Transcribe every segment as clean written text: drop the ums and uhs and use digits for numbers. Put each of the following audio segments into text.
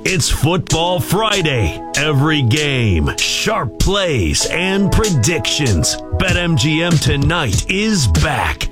It's Football Friday. Every game, sharp plays, and predictions. BetMGM tonight is back.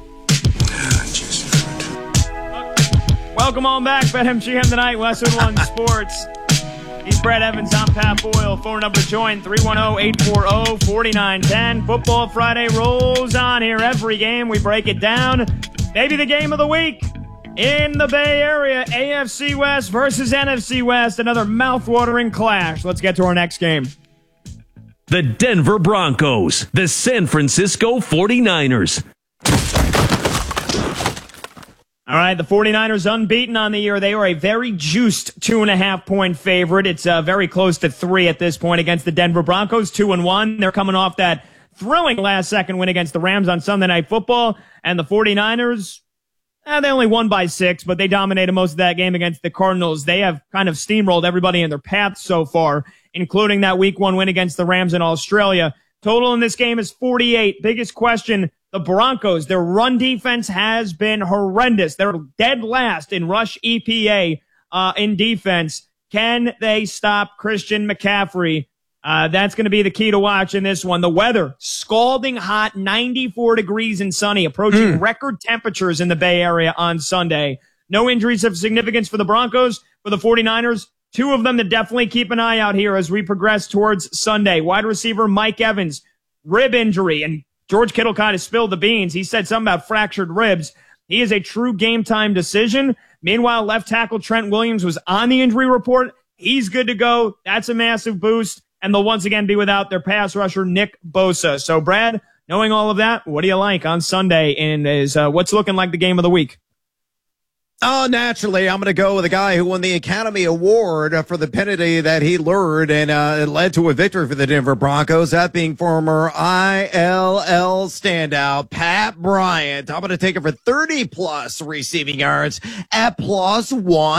Welcome on back, BetMGM tonight, Westwood One Sports. He's Brad Evans, I'm Pat Boyle. Phone number join 310-840-4910. Football Friday rolls on here. Every game we break it down. Maybe the game of the week in the Bay Area. AFC West versus NFC West. Another mouth-watering clash. Let's get to our next game. The Denver Broncos, the San Francisco 49ers. All right, the 49ers unbeaten on the year. They are a very juiced 2.5-point favorite. It's very close to 3 at this point against the Denver Broncos, 2-1. They're coming off that thrilling last-second win against the Rams on Sunday Night Football. And the 49ers, they only won by 6, but they dominated most of that game against the Cardinals. They have kind of steamrolled everybody in their path so far, including that Week 1 win against the Rams in Australia. Total in this game is 48. Biggest question, the Broncos, their run defense has been horrendous. They're dead last in rush EPA in defense. Can they stop Christian McCaffrey? That's going to be the key to watch in this one. The weather, scalding hot, 94 degrees and sunny, approaching record temperatures in the Bay Area on Sunday. No injuries of significance for the Broncos. For the 49ers, 2 of them to definitely keep an eye out here as we progress towards Sunday. Wide receiver Mike Evans, rib injury, and George Kittle kind of spilled the beans. He said something about fractured ribs. He is a true game-time decision. Meanwhile, left tackle Trent Williams was on the injury report. He's good to go. That's a massive boost. And they'll once again be without their pass rusher, Nick Bosa. So, Brad, knowing all of that, what do you like on Sunday? And is what's looking like the game of the week? Oh, naturally, I'm going to go with a guy who won the Academy Award for the penalty that he lured, and it led to a victory for the Denver Broncos, that being former ILL standout Pat Bryant. I'm going to take it for 30-plus receiving yards at plus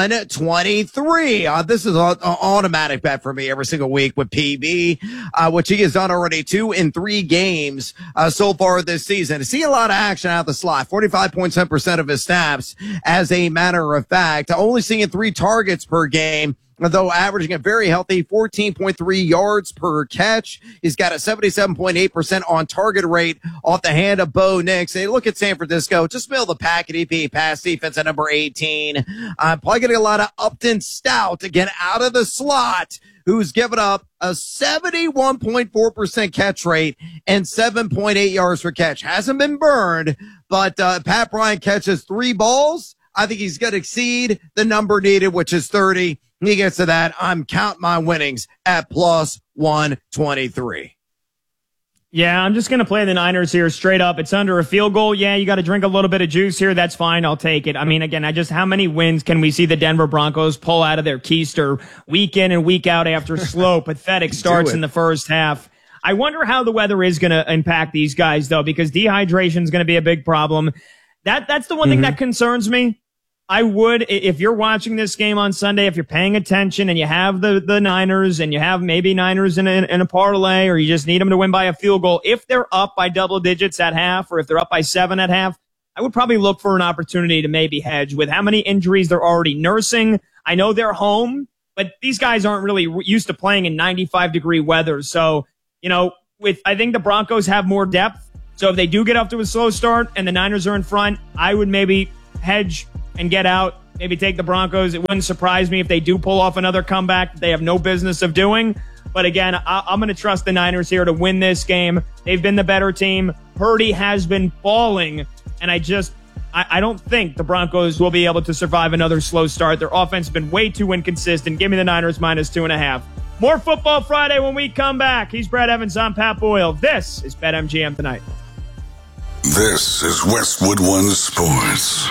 123. This is an automatic bet for me every single week with PB, which he has done already 2 in 3 games so far this season. I see a lot of action out the slot, 45.7% of his snaps as a matter of fact, only seeing 3 targets per game, though averaging a very healthy 14.3 yards per catch. He's got a 77.8% on target rate off the hand of Bo Nix. Hey, look at San Francisco. Just middle of the pack at EP pass defense at number 18. Probably getting a lot of Upton Stout again out of the slot, who's given up a 71.4% catch rate and 7.8 yards per catch. Hasn't been burned, but Pat Bryant catches 3 balls. I think he's going to exceed the number needed, which is 30. He gets to that. I'm counting my winnings at plus 123. Yeah, I'm just going to play the Niners here straight up. It's under a field goal. Yeah, you got to drink a little bit of juice here. That's fine. I'll take it. I mean, again, how many wins can we see the Denver Broncos pull out of their keister week in and week out after slow, pathetic starts in the first half? I wonder how the weather is going to impact these guys, though, because dehydration is going to be a big problem. That's the one thing that concerns me. I would, if you're watching this game on Sunday, if you're paying attention and you have the Niners and you have maybe Niners in a parlay, or you just need them to win by a field goal, if they're up by double digits at half, or if they're up by 7 at half, I would probably look for an opportunity to maybe hedge with how many injuries they're already nursing. I know they're home, but these guys aren't really used to playing in 95-degree weather. So, I think the Broncos have more depth. So if they do get off to a slow start and the Niners are in front, I would maybe hedge and get out, maybe take the Broncos. It wouldn't surprise me if they do pull off another comeback that they have no business of doing. But again, I'm going to trust the Niners here to win this game. They've been the better team. Purdy has been falling, and I don't think the Broncos will be able to survive another slow start. Their offense has been way too inconsistent. Give me the Niners minus 2.5. More Football Friday when we come back. He's Brad Evans. I'm Pat Boyle. This is BetMGM Tonight. This is Westwood One Sports.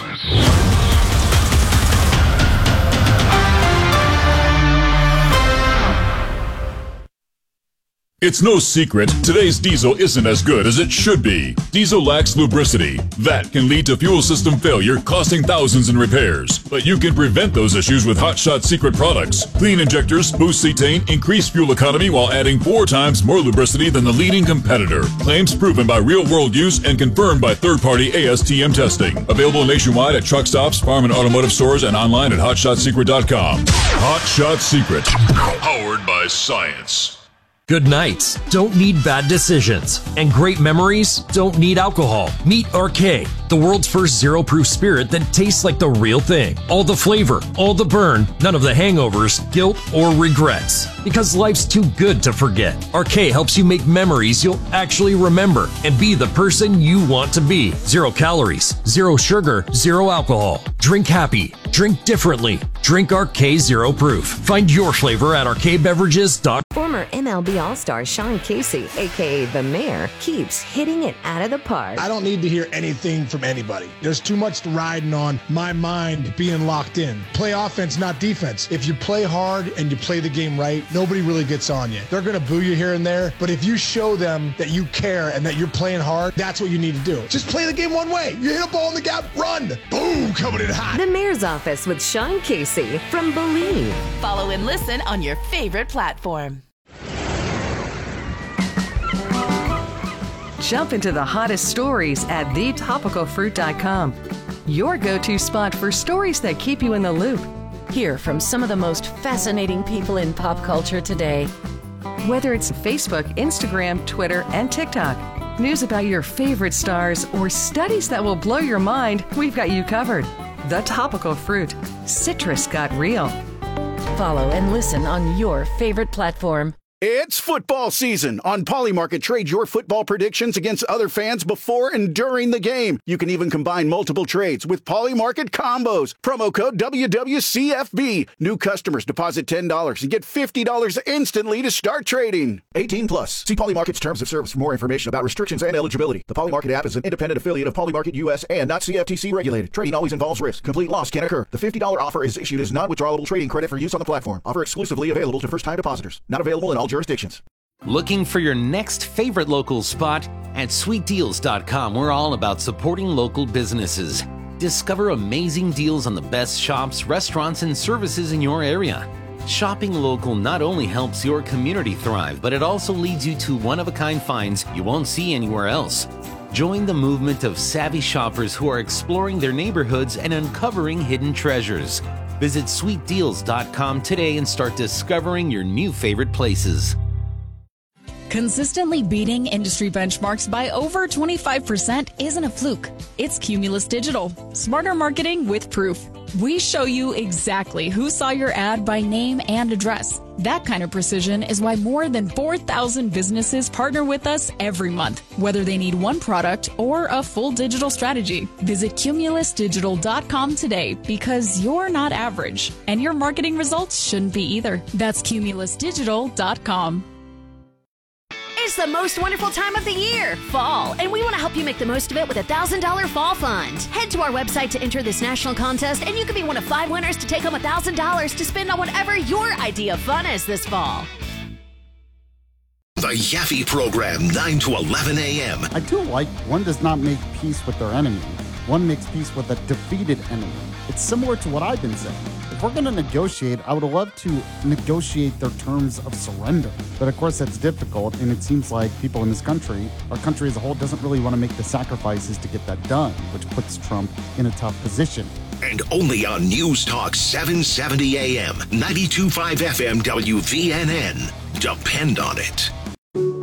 It's no secret, today's diesel isn't as good as it should be. Diesel lacks lubricity. That can lead to fuel system failure, costing thousands in repairs. But you can prevent those issues with Hot Shot Secret products. Clean injectors, boost cetane, increase fuel economy while adding 4 times more lubricity than the leading competitor. Claims proven by real-world use and confirmed by third-party ASTM testing. Available nationwide at truck stops, farm and automotive stores, and online at hotshotsecret.com. Hot Shot Secret. Powered by science. Good nights don't need bad decisions, and great memories don't need alcohol. Meet RK, the world's first zero-proof spirit that tastes like the real thing. All the flavor, all the burn, none of the hangovers, guilt, or regrets. Because life's too good to forget. RK helps you make memories you'll actually remember and be the person you want to be. 0 calories, 0 sugar, 0 alcohol. Drink happy. Drink differently. Drink RK Zero Proof. Find your flavor at rkbeverages.com. Former MLB All-Star Sean Casey, a.k.a. The Mayor, keeps hitting it out of the park. I don't need to hear anything from anybody. There's too much riding on my mind being locked in. Play offense, not defense. If you play hard and you play the game right, nobody really gets on you. They're going to boo you here and there, but if you show them that you care and that you're playing hard, that's what you need to do. Just play the game one way. You hit a ball in the gap, run. Boom, coming in hot. The Mayor's Office with Sean Casey from Believe. Follow and listen on your favorite platform. Jump into the hottest stories at thetopicalfruit.com. Your go-to spot for stories that keep you in the loop. Hear from some of the most fascinating people in pop culture today. Whether it's Facebook, Instagram, Twitter, and TikTok, news about your favorite stars, or studies that will blow your mind, we've got you covered. The Topical Fruit. Citrus got real. Follow and listen on your favorite platform. It's football season. On Polymarket, trade your football predictions against other fans before and during the game. You can even combine multiple trades with Polymarket combos. Promo code WWCFB. New customers deposit $10 and get $50 instantly to start trading. 18 plus. See Polymarket's terms of service for more information about restrictions and eligibility. The Polymarket app is an independent affiliate of Polymarket US and not CFTC regulated. Trading always involves risk. Complete loss can occur. The $50 offer is issued as non-withdrawable trading credit for use on the platform. Offer exclusively available to first-time depositors. Not available in all jurisdictions. Looking for your next favorite local spot? At sweetdeals.com, we're all about supporting local businesses. Discover amazing deals on the best shops, restaurants, and services in your area. Shopping local not only helps your community thrive, but it also leads you to one-of-a-kind finds you won't see anywhere else. Join the movement of savvy shoppers who are exploring their neighborhoods and uncovering hidden treasures. Visit sweetdeals.com today and start discovering your new favorite places. Consistently beating industry benchmarks by over 25% isn't a fluke. It's Cumulus Digital. Smarter marketing with proof. We show you exactly who saw your ad by name and address. That kind of precision is why more than 4,000 businesses partner with us every month, whether they need one product or a full digital strategy. Visit cumulusdigital.com today because you're not average, and your marketing results shouldn't be either. That's cumulusdigital.com. It's the most wonderful time of the year, fall, and we want to help you make the most of it with a $1,000 fall fund. Head to our website to enter this national contest, and you could be one of 5 winners to take home $1,000 to spend on whatever your idea of fun is this fall. The Yaffe Program, 9 to 11 a.m. I do like one does not make peace with their enemy. One makes peace with a defeated enemy. It's similar to what I've been saying. If we're going to negotiate, I would love to negotiate their terms of surrender. But of course, that's difficult, and it seems like people in this country, our country as a whole, doesn't really want to make the sacrifices to get that done, which puts Trump in a tough position. And only on News Talk 770 AM, 92.5 FM WVNN. Depend on it.